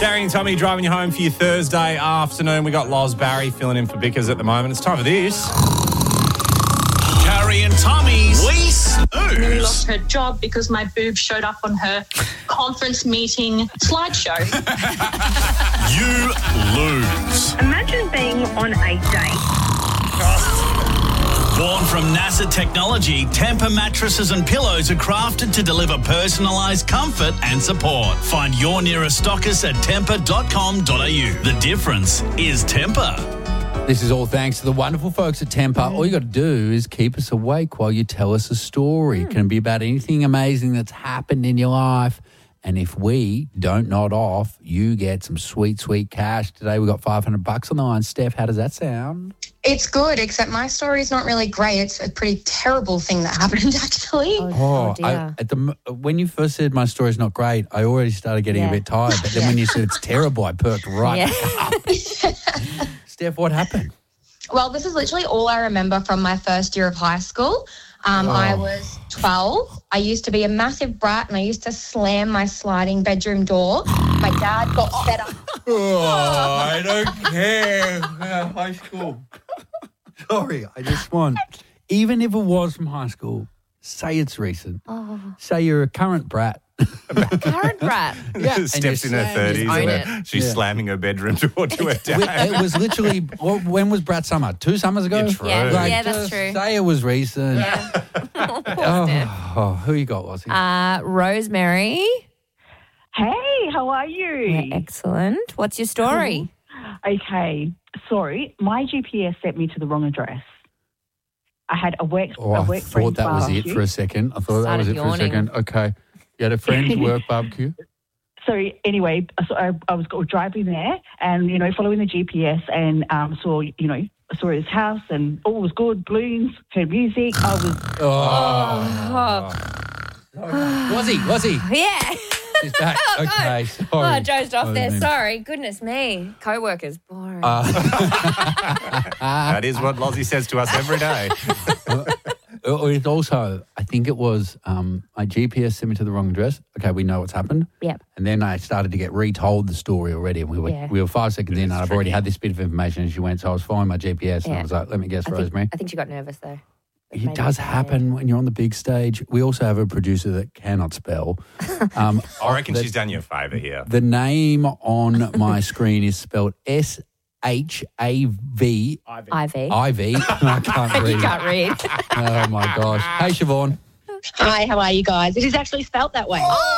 Gary and Tommy driving you home for your Thursday afternoon. We got Loz Barry filling in for Bickers at the moment. It's time for this. Gary and Tommy's Lease Nearly News. lost her job because my boob showed up on her conference meeting slideshow. You lose. Imagine being on a date. Born from NASA technology, Tempur mattresses and pillows are crafted to deliver personalised comfort and support. Find your nearest stockist at tempur.com.au. The difference is Tempur. This is all thanks to the wonderful folks at Tempur. All you got to do is keep us awake while you tell us a story. It can be about anything amazing that's happened in your life. And if we don't nod off, you get some sweet, sweet cash. Today we got $500 on the line. Steph, how does that sound? It's good, except my story's not really great. It's a pretty terrible thing that happened, actually. dear. When you first said my story's not great, I already started getting a bit tired. But then when you said it's terrible, I perked right up. Steph, what happened? Well, this is literally all I remember from my first year of high school. I was 12. I used to be a massive brat and I used to slam my sliding bedroom door. My dad got fed up. I don't care. High school. Sorry, I just want, even if it was from high school, say it's recent. Say you're a current brat. Current brat. Yeah, Steph's in her 30s own and she's slamming her bedroom door to her dad. It was literally, when was Brat Summer? 2 summers ago? Yeah, true. Yeah, that's just true. Say it was recent. Yeah. Who you got, Lozzie? Rosemary. Hey, how are you? Excellent. What's your story? Okay, sorry, my GPS sent me to the wrong address. I had a work I thought friend's that was it barbecue. for a second. I thought that was it Started for a yawning. second. Okay. You had a friend's work barbecue? So anyway, so I was driving there and, following the GPS and saw his house and all was good, balloons, heard music. I was... Was he? Yeah. She's back. Okay, sorry. Oh, I dozed off there. Rosemary. Sorry. Goodness me. Co-workers. Boring. That is what Lozzie says to us every day. It's also, I think it was my GPS sent me to the wrong address. Okay, we know what's happened. Yep. And then I started to get retold the story already. And we were 5 seconds in and I've already had this bit of information. And she went, so I was following my GPS and I was like, let me guess, Rosemary. I think she got nervous though. It does happen when you're on the big stage. We also have a producer that cannot spell. I reckon she's done you a favour here. The name on my screen is spelled S-H-A-V. Ivy. I-V. I can't read. You can't read. Oh, my gosh. Hey, Siobhan. Hi, how are you guys? It is actually spelt that way.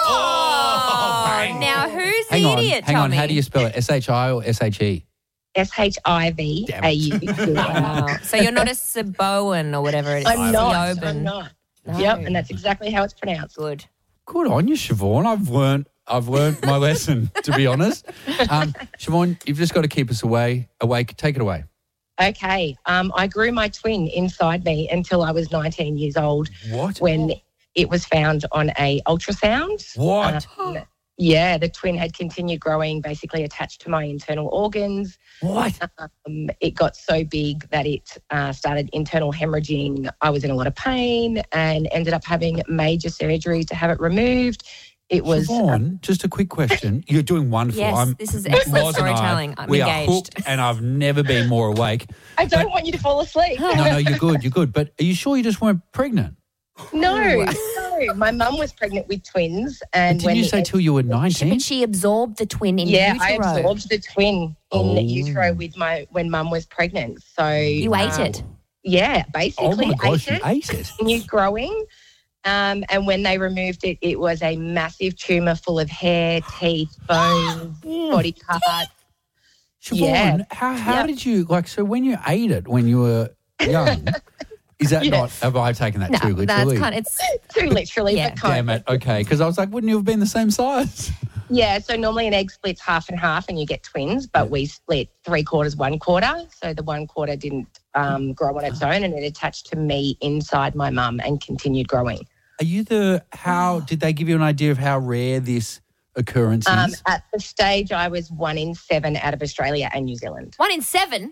Oh, now who's the idiot, Hang on. Tommy? How do you spell it? S-H-I or S-H-E? S-H-I-V-A-U. Wow. So you're not a Saboan or whatever it is. I'm not. Siobhan. I'm not. No. Yep, and that's exactly how it's pronounced. Good. Good on you, Siobhan. I've learned my lesson, to be honest. Siobhan, you've just got to keep us awake. Take it away. Okay. I grew my twin inside me until I was 19 years old. What? When it was found on a ultrasound. What? Yeah, the twin had continued growing, basically attached to my internal organs. What? It got so big that it started internal hemorrhaging. I was in a lot of pain and ended up having major surgery to have it removed. It was... Siobhan, just a quick question. You're doing wonderful. Yes, this is excellent Loz and I, storytelling. I'm we engaged. are hooked and I've never been more awake. I don't want you to fall asleep. No, you're good. But are you sure you just weren't pregnant? No. My mum was pregnant with twins. And Didn't you say till you were 19? But she absorbed the twin in Yeah, utero. I absorbed the twin in utero with when mum was pregnant. So You ate it. Yeah, basically. Oh, my gosh, you ate ate it. Continued growing. And when they removed it, it was a massive tumour full of hair, teeth, bones, body parts. Siobhan, how did you, so when you ate it when you were young, is that not, have I taken that too literally? It's too literally, Yeah. but kind Damn of. it, okay, because I was like, wouldn't you have been the same size? Yeah, so normally an egg splits half and half and you get twins, but we split 3/4, 1/4. So the 1/4 didn't grow on its own and it attached to me inside my mum and continued growing. Are you did they give you an idea of how rare this occurrence is? At the stage, I was 1 in 7 out of Australia and New Zealand. 1 in 7.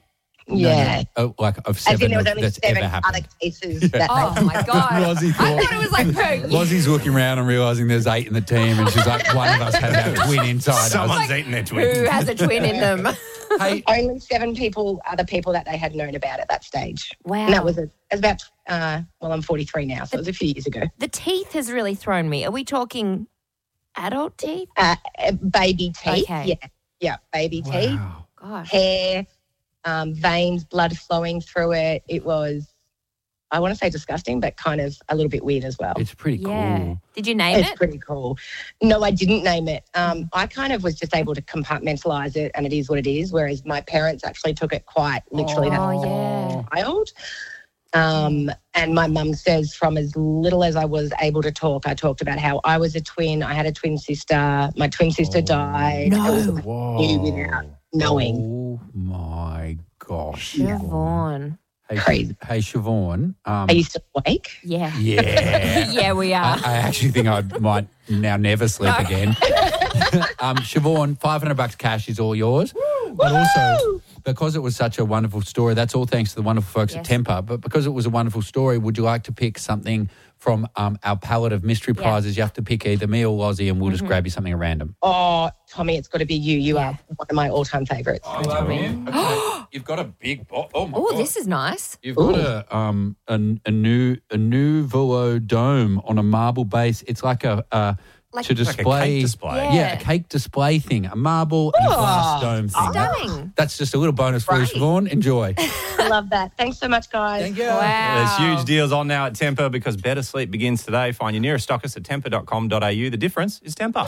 Yeah. Like of As in 7 there was only that's 7 ever happened. other cases that Oh, my God. Lozzie I thought- thought it was like poo. Lozzie's looking around and realising there's 8 in the team, and she's like, one of us has our twin inside Someone's us. eating their twin. Who has a twin in them? Hey, only 7 people are the people that they had known about at that stage. Wow. And that was about, I'm 43 now, so it was a few years ago. The teeth has really thrown me. Are we talking adult teeth? Baby teeth. Okay. Yeah, baby teeth. wow. Gosh. Hair, veins, blood flowing through it. It was, I want to say disgusting, but kind of a little bit weird as well. It's pretty Yeah. cool. Did you name It's it? pretty cool. No, I didn't name it. I kind of was just able to compartmentalize it, and it is what it is, whereas my parents actually took it quite literally. Oh, yeah. Child. And my mum says from as little as I was able to talk, I talked about how I was a twin. I had a twin sister. My twin sister died. No. I was Whoa. knew without knowing. Oh, my gosh. Siobhan. Hey, Crazy. Hey, Siobhan. Are you still awake? Yeah. Yeah. Yeah, we are. I actually think I might now never sleep again. Siobhan, $500 cash is all yours. But also, because it was such a wonderful story, that's all thanks to the wonderful folks at Temper. But because it was a wonderful story, would you like to pick something from our palette of mystery prizes? You have to pick either me or Lozzie, and we'll just grab you something at random. Oh, Tommy, it's got to be you. You are one of my all-time favourites. Okay. You've got a big box. Oh, my Oh, God. this is nice. You've got a new Volo dome on a marble base. It's like a Like- to Like a display. cake display. Yeah, a cake display thing, a marble and glass dome thing. Stunning. That's just a little bonus for you, Siobhan. Enjoy. I love that. Thanks so much, guys. Thank you. Wow. There's huge deals on now at Temper because better sleep begins today. Find your nearest stockist at temper.com.au. The difference is Temper.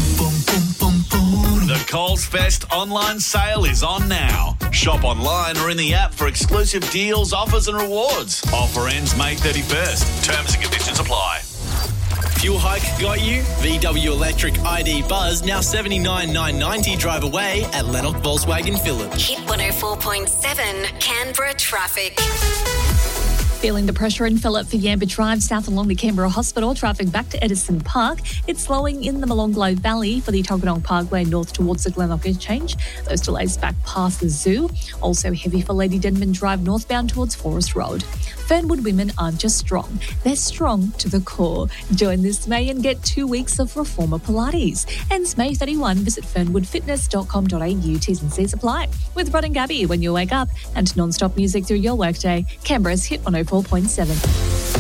The Coles Fest online sale is on now. Shop online or in the app for exclusive deals, offers and rewards. Offer ends May 31st. Terms and conditions apply. Fuel hike got you? VW Electric ID Buzz now $79,990 drive away at Lennox Volkswagen Phillip. Hit 104.7 Canberra traffic. Feeling the pressure in Phillip for Yamba Drive south along the Canberra Hospital. Traffic back to Edison Park. It's slowing in the Molonglo Valley for the Toggenong Parkway north towards the Glenlock Interchange. Those delays back past the zoo. Also heavy for Lady Denman Drive northbound towards Forest Road. Fernwood women aren't just strong, they're strong to the core. Join this May and get 2 weeks of Reformer Pilates. Ends May 31. Visit fernwoodfitness.com.au. T's and C's apply. With Rod and Gabby when you wake up and non-stop music through your workday. Canberra's Hit 104.7.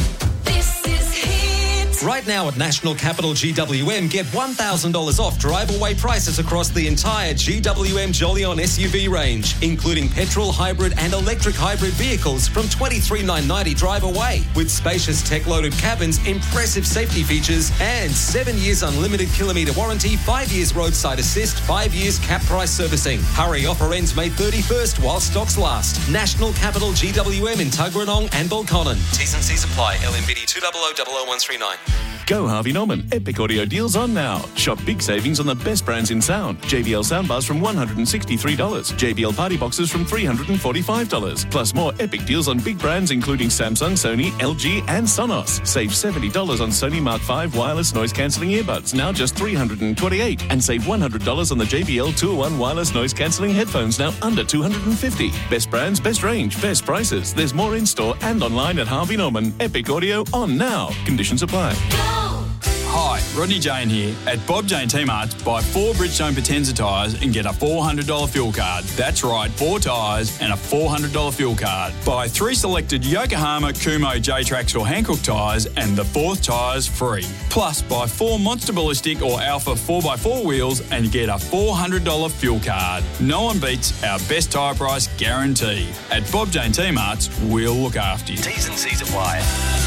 Right now at National Capital GWM, get $1,000 off drive-away prices across the entire GWM Jolyon SUV range, including petrol, hybrid and electric hybrid vehicles from $23,990 drive away. With spacious tech-loaded cabins, impressive safety features and 7 years unlimited kilometre warranty, 5 years roadside assist, 5 years cap price servicing. Hurry, offer ends May 31st while stocks last. National Capital GWM in Tuggeranong and Balconnen. T's and C's apply. LMBD 2000139. Go Harvey Norman. Epic audio deals on now. Shop big savings on the best brands in sound. JBL soundbars from $163. JBL party boxes from $345. Plus more epic deals on big brands including Samsung, Sony, LG and Sonos. Save $70 on Sony Mark V wireless noise cancelling earbuds, now just $328. And save $100 on the JBL 201 wireless noise cancelling headphones, now under $250. Best brands, best range, best prices. There's more in store and online at Harvey Norman. Epic audio on now. Conditions apply. Hi, Rodney Jane here. At Bob Jane T-Marts, buy 4 Bridgestone Potenza tyres and get a $400 fuel card. That's right, 4 tyres and a $400 fuel card. Buy 3 selected Yokohama, Kumo, J-Trax or Hankook tyres and the 4th tyre's free. Plus, buy 4 Monster Ballistic or Alpha 4x4 wheels and get a $400 fuel card. No one beats our best tyre price guarantee. At Bob Jane T-Marts, we'll look after you. T's and C's apply.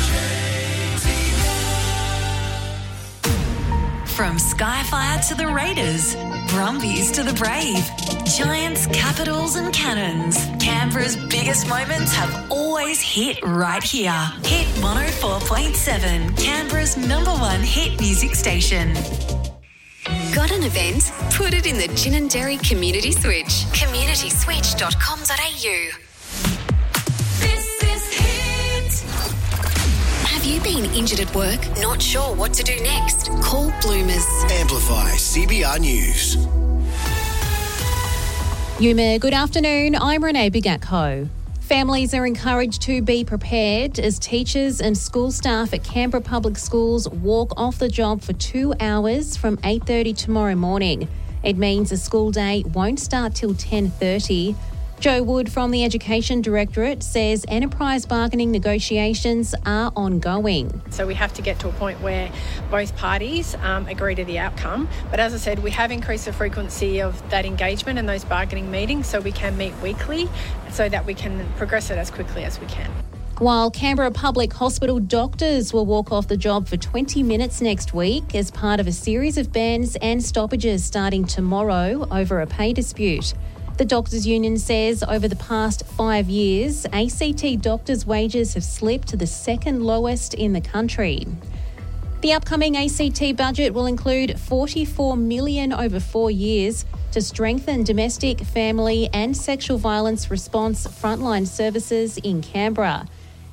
From Skyfire to the Raiders, Brumbies to the Brave, Giants, Capitals and Cannons, Canberra's biggest moments have always hit right here. Hit 104.7, Canberra's #1 hit music station. Got an event? Put it in the Gin and Dairy Community Switch. communityswitch.com.au. Have you been injured at work? Not sure what to do next? Call Bloomers. Amplify CBR News. Yuma, good afternoon. I'm Renee Bigatko. Families are encouraged to be prepared as teachers and school staff at Canberra Public Schools walk off the job for 2 hours from 8:30 tomorrow morning. It means the school day won't start till 10:30. Joe Wood from the Education Directorate says enterprise bargaining negotiations are ongoing. So we have to get to a point where both parties agree to the outcome. But as I said, we have increased the frequency of that engagement and those bargaining meetings so we can meet weekly so that we can progress it as quickly as we can. While Canberra Public Hospital doctors will walk off the job for 20 minutes next week as part of a series of bans and stoppages starting tomorrow over a pay dispute. The Doctors' Union says over the past 5 years, ACT doctors' wages have slipped to the second lowest in the country. The upcoming ACT budget will include $44 million over 4 years to strengthen domestic, family and sexual violence response frontline services in Canberra.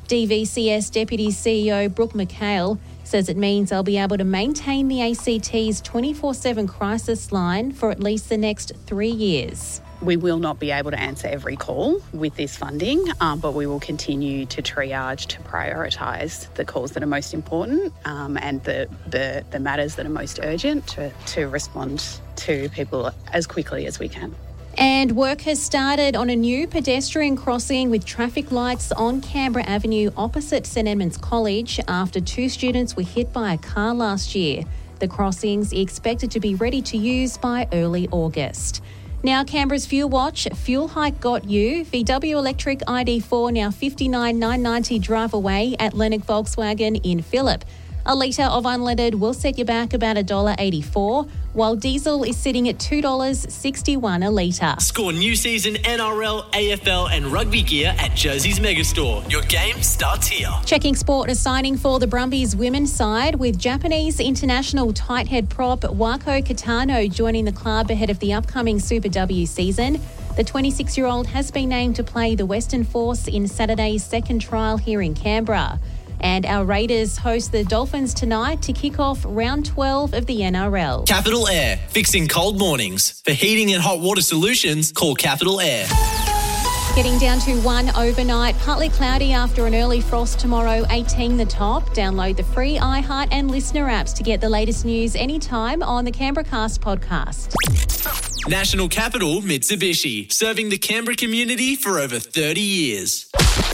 DVCS Deputy CEO Brooke McHale says it means they'll be able to maintain the ACT's 24/7 crisis line for at least the next 3 years. We will not be able to answer every call with this funding, but we will continue to triage to prioritise the calls that are most important and the matters that are most urgent to respond to people as quickly as we can. And work has started on a new pedestrian crossing with traffic lights on Canberra Avenue opposite St Edmunds College after 2 students were hit by a car last year. The crossing's expected to be ready to use by early August. Now, Canberra's Fuel Watch. Fuel hike got you. VW Electric ID4 now $59,990 drive away at Lennox Volkswagen in Phillip. A litre of unleaded will set you back about $1.84, while diesel is sitting at $2.61 a litre. Score new season NRL, AFL and rugby gear at Jersey's Megastore. Your game starts here. Checking sport, a signing for the Brumbies women's side with Japanese international tight head prop Wako Kitano joining the club ahead of the upcoming Super W season. The 26-year-old has been named to play the Western Force in Saturday's second trial here in Canberra. And our Raiders host the Dolphins tonight to kick off round 12 of the NRL. Capital Air, fixing cold mornings. For heating and hot water solutions, call Capital Air. Getting down to 1 overnight, partly cloudy after an early frost tomorrow, 18 the top. Download the free iHeart and Listener apps to get the latest news anytime on the Canberra Cast podcast. National Capital Mitsubishi, serving the Canberra community for over 30 years.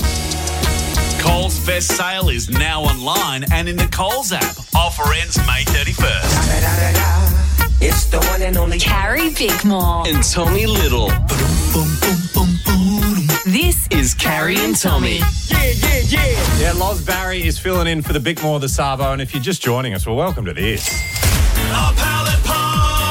Coles Fest sale is now online and in the Coles app. Offer ends May 31st. It's the one and only Carrie Bickmore. And Tommy Little. This is Carrie and Tommy. Yeah, Loz Barry is filling in for the Bickmore, the Savo, and if you're just joining us, well, welcome to this. A pallet party!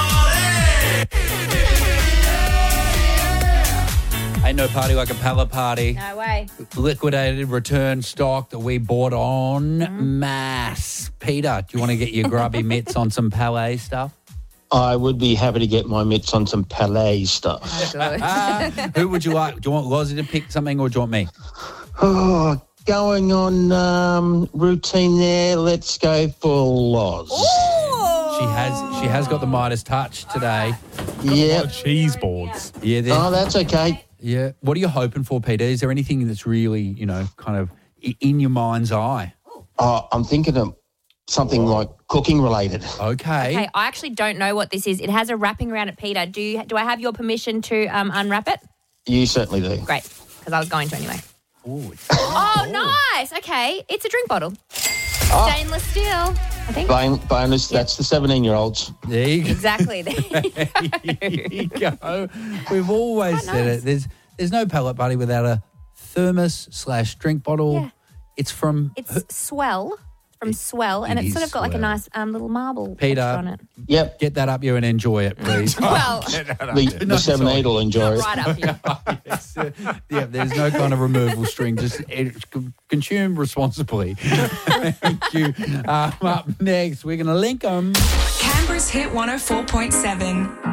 Ain't no party like a pallet party. No way. Liquidated return stock that we bought on mass. Peter, do you want to get your grubby mitts on some Palais stuff? I would be happy to get my mitts on some Palais stuff. Who would you like? Do you want Lozzie to pick something or do you want me? Oh, going on routine there. Let's go for Loz. She has got the Midas touch today. Yeah. Cheese boards. Yeah. Oh, that's okay. Yeah. What are you hoping for, Peter? Is there anything that's really, kind of in your mind's eye? Oh, I'm thinking of something like cooking related. Okay. I actually don't know what this is. It has a wrapping around it, Peter. Do I have your permission to unwrap it? You certainly do. Great, because I was going to anyway. Oh, nice. Okay. It's a drink bottle. Stainless steel, I think. Bonus, that's the 17-year-olds. There you go. Exactly. There you go. We've always said it. There's no pallet party without a thermos/drink bottle. Yeah. It's Swell. From Swell, and it's sort of got like a nice little marble Peter, on it. Yep. Get that up you and enjoy it, please. Well, the 7-8 will enjoy it. Right up here. Yes. Yeah, there's no kind of removal string. Just consume responsibly. Thank you. Up next, we're going to link them. Canberra's Hit 104.7.